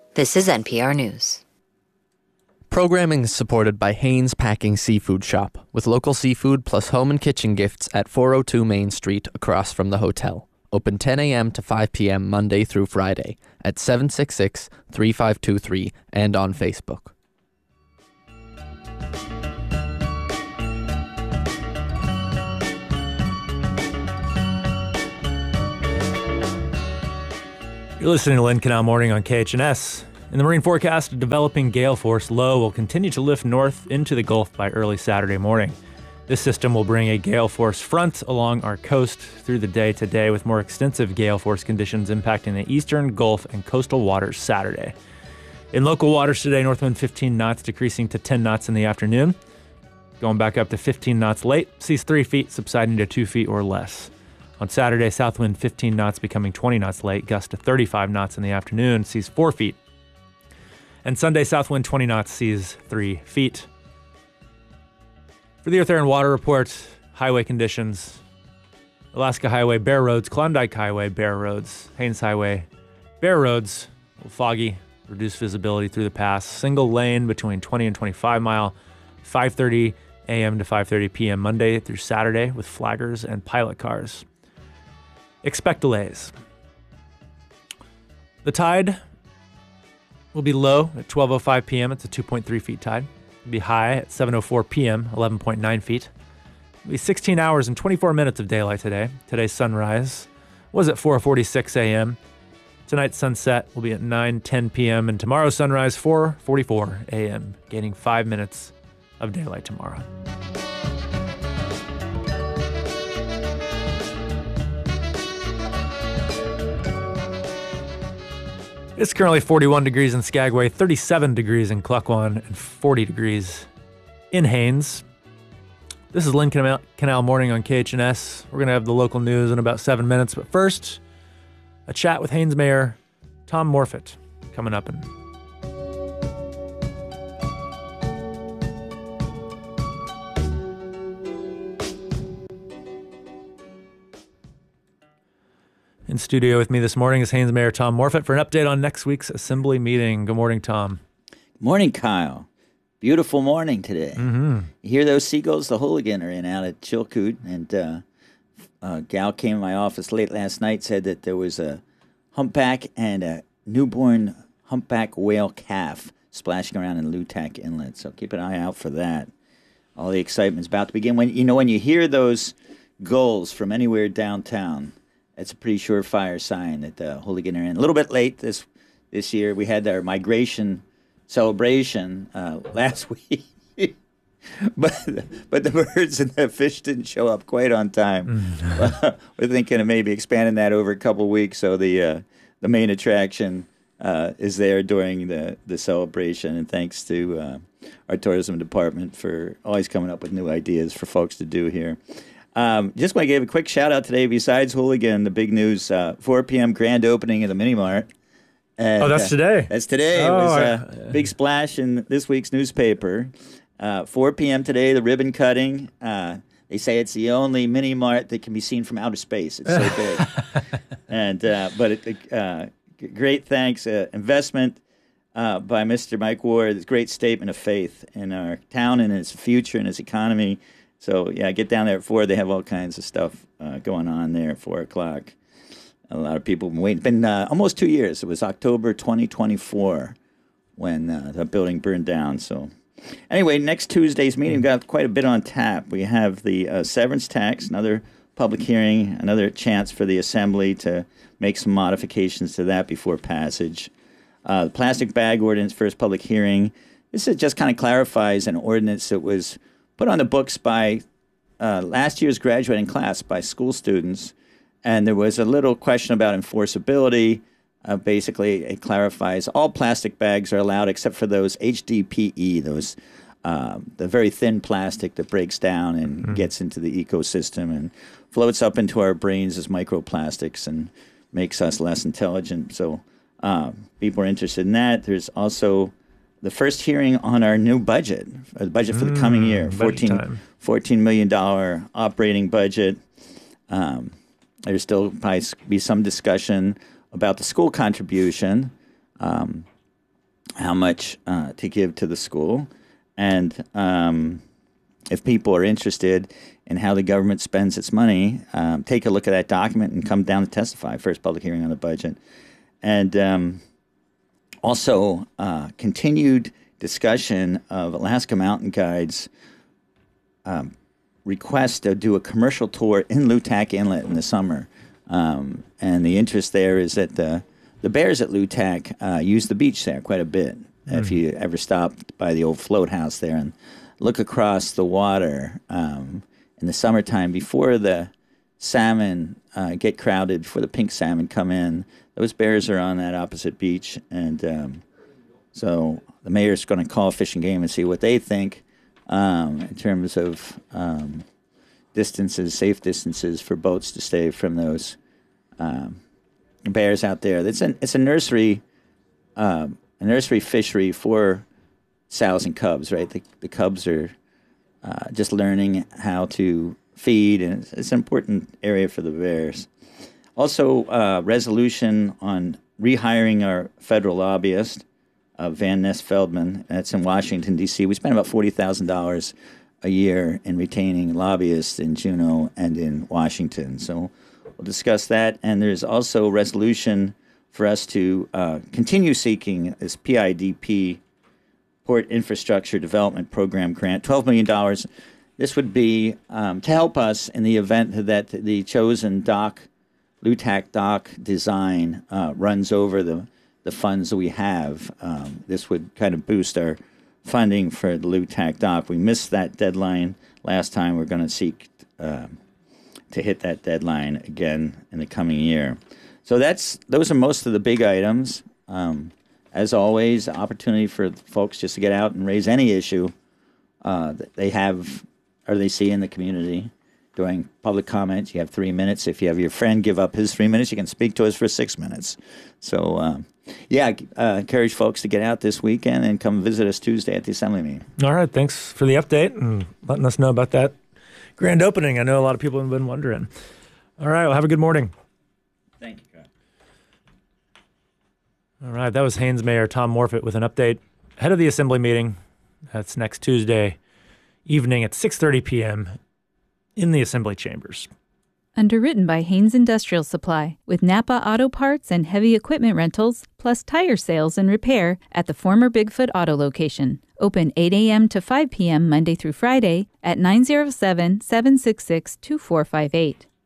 This is NPR News. Programming is supported by Haynes Packing Seafood Shop, with local seafood plus home and kitchen gifts at 402 Main Street across from the hotel. Open 10 a.m. to 5 p.m. Monday through Friday at 766-3523 and on Facebook. You're listening to Lynn Canal Morning on KHNS. In the marine forecast, a developing gale force low will continue to lift north into the Gulf by early Saturday morning. This system will bring a gale force front along our coast through the day today, with more extensive gale force conditions impacting the eastern Gulf and coastal waters Saturday. In local waters today, north wind 15 knots, decreasing to 10 knots in the afternoon. Going back up to 15 knots late, seas 3 feet, subsiding to 2 feet or less. On Saturday, south wind 15 knots, becoming 20 knots late, gust to 35 knots in the afternoon, seas 4 feet. And Sunday, south wind 20 knots, seas 3 feet. For the Earth, Air, and Water Report, highway conditions. Alaska Highway, bare roads. Klondike Highway, bare roads. Haines Highway, bare roads. A little foggy, reduced visibility through the pass. Single lane between 20 and 25 mile, 5:30 a.m. to 5:30 p.m. Monday through Saturday with flaggers and pilot cars. Expect delays. The tide will be low at 12:05 p.m. It's a 2.3 feet tide. It'll be high at 7:04 p.m., 11.9 feet. It'll be 16 hours and 24 minutes of daylight today. Today's sunrise was at 4:46 a.m. Tonight's sunset will be at 9:10 p.m. and tomorrow's sunrise 4:44 a.m., gaining 5 minutes of daylight tomorrow. It's currently 41 degrees in Skagway, 37 degrees in Klukwan, and 40 degrees in Haines. This is Lynn Canal Morning on KHNS. We're going to have the local news in about 7 minutes, but first, a chat with Haines Mayor Tom Morfitt coming up. In studio with me this morning is Haines Mayor Tom Morfitt for an update on next week's Assembly meeting. Good morning, Tom. Morning, Kyle. Beautiful morning today. Mm-hmm. You hear those seagulls? The hooligan are in out at Chilkoot, and a gal came in my office late last night, said that there was a humpback and a newborn humpback whale calf splashing around in Lutak Inlet. So keep an eye out for that. All the excitement's about to begin. When you hear those gulls from anywhere downtown, it's a pretty surefire sign that the hooligan are in. A little bit late this year. We had our migration celebration last week, but the birds and the fish didn't show up quite on time. We're thinking of maybe expanding that over a couple of weeks, so the main attraction is there during the celebration. And thanks to our tourism department for always coming up with new ideas for folks to do here. Just want to give a quick shout out today. Besides Hooligan, the big news: 4 p.m. grand opening of the Mini Mart. And, that's today. That's today. It was a big splash in this week's newspaper. 4 p.m. today, the ribbon cutting. They say it's the only Mini Mart that can be seen from outer space. It's so big. And great thanks. Investment by Mr. Mike Ward. It's a great statement of faith in our town and its future and its economy. So, yeah, get down there at 4. They have all kinds of stuff going on there at 4 o'clock. A lot of people have been waiting. It's been almost 2 years. It was October 2024 when the building burned down. So, anyway, next Tuesday's meeting, we've got quite a bit on tap. We have the severance tax, another public hearing, another chance for the Assembly to make some modifications to that before passage. The plastic bag ordinance, first public hearing. This just kind of clarifies an ordinance that was put on the books by last year's graduating class by school students, and there was a little question about enforceability. Basically, it clarifies all plastic bags are allowed except for those HDPE, those the very thin plastic that breaks down and gets into the ecosystem and floats up into our brains as microplastics and makes us less intelligent. So people are interested in that. There's also the first hearing on our new budget, the budget for the coming year, $14 million operating budget. There's still probably be some discussion about the school contribution. how much to give to the school. And if people are interested in how the government spends its money, take a look at that document and come down to testify. First public hearing on the budget. And also continued discussion of Alaska Mountain Guide's request to do a commercial tour in Lutak Inlet in the summer. And the interest there is that the bears at Lutak use the beach there quite a bit. If you ever stopped by the old float house there and look across the water in the summertime before the salmon get crowded, before the pink salmon come in, those bears are on that opposite beach. And so the mayor's going to call Fish and Game and see what they think in terms of distances, safe distances for boats to stay from those bears out there. It's a nursery fishery for sows and cubs, right? The cubs are just learning how to feed, and it's an important area for the bears. Also, resolution on rehiring our federal lobbyist, Van Ness Feldman. That's in Washington, D.C. We spend about $40,000 a year in retaining lobbyists in Juneau and in Washington. So we'll discuss that. And there's also a resolution for us to continue seeking this PIDP, Port Infrastructure Development Program grant, $12 million. This would be to help us in the event that the chosen dock, Lutak dock design runs over the funds that we have. This would kind of boost our funding for the Lutak dock. We missed that deadline last time. We're going to seek to hit that deadline again in the coming year. So those are most of the big items. As always, opportunity for folks just to get out and raise any issue that they have or they see in the community. During public comment, you have 3 minutes. If you have your friend give up his 3 minutes, you can speak to us for 6 minutes. So, encourage folks to get out this weekend and come visit us Tuesday at the Assembly meeting. All right. Thanks for the update and letting us know about that grand opening. I know a lot of people have been wondering. All right. Well, have a good morning. Thank you, Kyle. All right. That was Haines Mayor Tom Morfitt with an update ahead of the Assembly meeting. That's next Tuesday evening at 6:30 p.m. in the Assembly chambers. Underwritten by Haines Industrial Supply, with Napa Auto Parts and heavy equipment rentals, plus tire sales and repair at the former Bigfoot Auto location. Open 8 a.m. to 5 p.m. Monday through Friday at 907-766-2458.